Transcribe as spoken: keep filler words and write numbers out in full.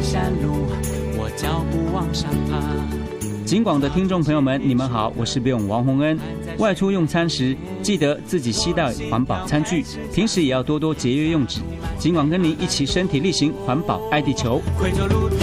山路，我脚步往上爬。 警广的听众朋友们，你们好，我是兵王洪恩。外出用餐时，记得自己携带环保餐具，平时也要多多节约用纸。警广跟您一起身体力行，环保爱地球。